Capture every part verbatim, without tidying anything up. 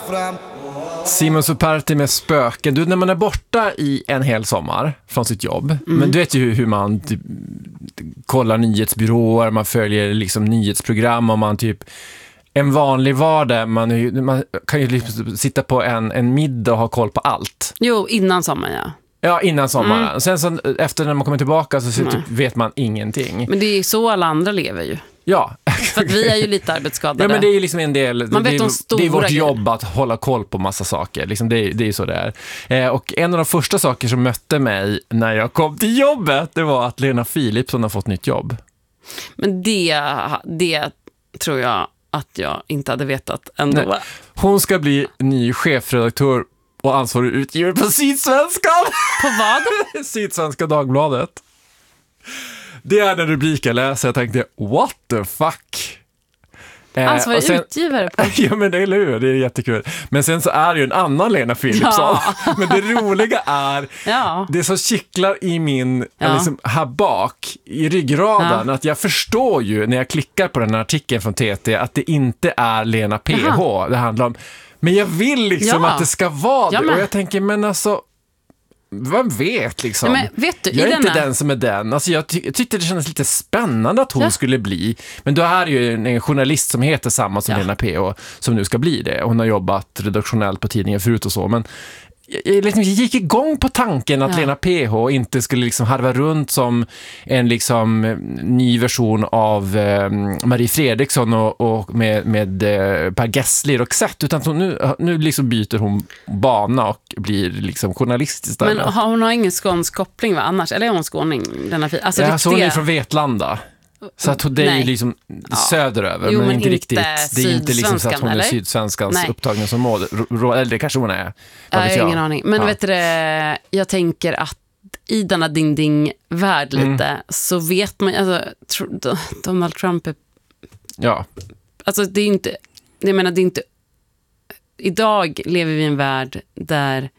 fram. Simon Superti med Spöken. Du, när man är borta i en hel sommar från sitt jobb, mm. men du vet ju hur man typ, kollar nyhetsbyråer, man följer liksom nyhetsprogram och man typ en vanlig vardag, man, man kan ju liksom sitta på en, en middag och ha koll på allt. Jo, innan sommaren, ja. Ja, innan sommaren. Mm. Sen så, efter när man kommer tillbaka så, så typ, vet man ingenting. Men det är så alla andra lever ju. Ja. För att vi är ju lite arbetsskadade. Ja, men det är ju liksom en del, man det, vet det, de det är vårt grejer. jobb att hålla koll på massa saker. Liksom det, det är ju så det är. Eh, och en av de första saker som mötte mig när jag kom till jobbet, det var att Lena Philipsson har fått nytt jobb. Men det, det tror jag att jag inte hade vetat ändå. Nej. Hon ska bli ny chefredaktör och ansvarig utgivare på Sydsvenskan. På vad? Sydsvenska Dagbladet. Det är den rubrik jag läser. Jag tänkte, what the fuck? Ansvarig eh, sen, utgivare på. Ja, men det är lur, det är jättekul. Men sen så är det ju en annan Lena Philipsson. Ja. Men det roliga är, ja. det som kittlar i min, ja. liksom här bak, i ryggraden, ja. Att jag förstår ju när jag klickar på den här artikeln från T T att det inte är Lena P H. Jaha. Det handlar om. Men jag vill liksom ja. att det ska vara ja, det. Och jag tänker, men alltså, vad vet liksom? Ja, men vet du, jag är i inte denna... den som är den. Alltså jag, ty- jag tyckte det kändes lite spännande att hon ja. skulle bli. Men då är det ju en, en journalist som heter samma som ja. Lena P H som nu ska bli det. Hon har jobbat redaktionellt på tidningen förut och så. Men jag, liksom, jag gick igång på tanken att ja. Lena P H inte skulle liksom harva runt som en liksom ny version av eh, Marie Fredriksson och, och med, med eh, Per Gessle i Roxette, utan hon, nu, nu liksom byter hon bana och blir liksom journalist istället. Men har, hon har ingen skånsk koppling va, annars? Eller är hon skåning? Denna fi- alltså, ja, riktiga... så hon är från Vetlanda. Så att det är ju liksom ja. söderöver, jo, men, men inte riktigt. Det är inte liksom så att hon är eller? Sydsvenskans Nej. upptagningsområde. Eller det kanske hon är. Jag har ingen aning. Men ja. vet du det, jag tänker att i denna ding-ding-värld lite mm. så vet man, alltså tr- Donald Trump är, ja. alltså det är inte, jag menar det är inte, idag lever vi i en värld där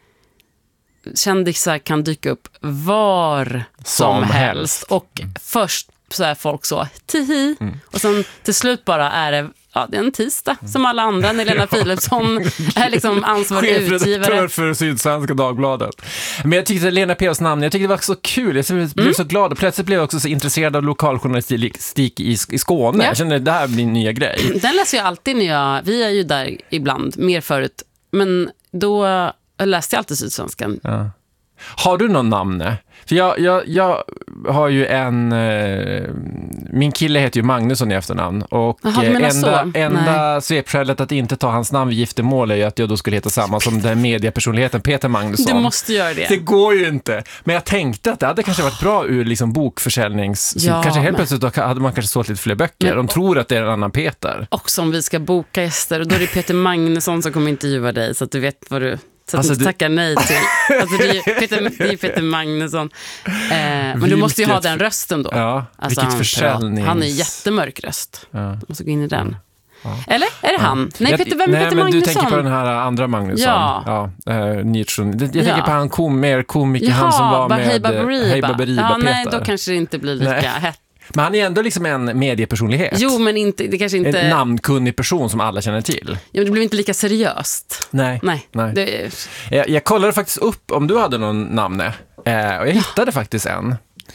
kändisar kan dyka upp var som, som helst. helst. Och mm. först så är folk så, tihi. Mm. Och sen till slut bara är det, ja, det är en tisdag mm. som alla andra när Lena Philipsson är liksom ansvarig utgivare. För Sydsvenska Dagbladet. Men jag tyckte Lena P H:s namn, jag tyckte det var så kul. Jag blev mm. så glad och plötsligt blev jag också så intresserad av lokaljournalistik i, i Skåne. Ja. Jag kände att det här blir en nya grej. Den läser jag alltid när jag, vi är ju där ibland, mer förut. Men då läste jag alltid Sydsvenskan. Ja. Har du någon namn? För jag, jag, jag har ju en... Eh, min kille heter ju Magnusson i efternamn. Och Aha, eh, enda, enda svepskälet att inte ta hans namn vid giftermål är ju att jag då skulle heta samma som den mediepersonligheten Peter Magnusson. Du måste göra det. Det går ju inte. Men jag tänkte att det hade kanske varit bra ur liksom bokförsäljnings... Ja, kanske helt men... plötsligt då hade man kanske sålt lite fler böcker. Men... De tror att det är en annan Peter. Och som vi ska boka gäster. Och då är det Peter Magnusson som kommer intervjua dig. Så att du vet vad du... Så att alltså, du tackar nej till. Alltså det är Peter, det är Peter Magnusson. Eh, men vilket, du måste ju ha den rösten då. Ja, alltså vilket försäljnings... Han är jättemörk röst. Ja. Du måste gå in i den. Ja. Eller? Är det ja. han? Nej, Peter, vem är nej, Peter men Magnusson? Du tänker på den här andra Magnusson. Ja. ja uh, Nietzsche. Jag tänker ja. på han kom, mer komiker, Jaha, han som var med Hej Baberiba. Hej Baberiba, ja, Peter. Nej, då kanske det inte blir lika nej. hett. Men han är ändå liksom en mediepersonlighet. Jo, men inte, det kanske inte... En namnkunnig person som alla känner till. Ja, men det blev inte lika seriöst. Nej. Nej. nej. Det... Jag, jag kollade faktiskt upp om du hade någon namn. Eh, och jag hittade faktiskt en.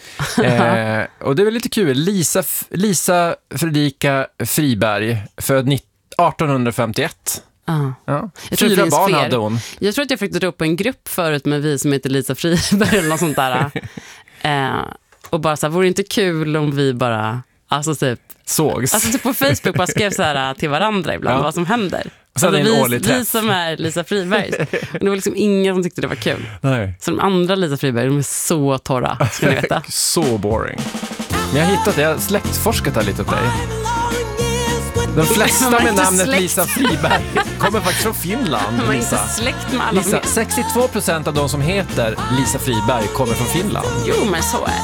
Eh, och det var lite kul. Lisa, Lisa Fredrika Friberg, född arton femtioett. Uh. Ja. Fyra barn fler. hade hon. Jag tror att jag fick dra upp en grupp förut med vi som heter Lisa Friberg eller något sånt där. eh, och bara så här, vore det inte kul om vi bara, alltså typ sågs. Alltså typ på Facebook bara skrev så här till varandra ibland, ja. vad som händer. Så alltså, vi, vi som är Lisa Friberg. Och det var liksom ingen som tyckte det var kul. Nej. Så de andra Lisa Friberg, de är så torra, ska ni veta. Så boring. Men jag har hittat det, jag har släktforskat här lite på dig. De flesta med namnet släkt. Lisa Friberg kommer faktiskt från Finland. Man är inte släkt med alla. Lisa, sextiotvå procent av de som heter Lisa Friberg kommer från Finland. Jo, men så är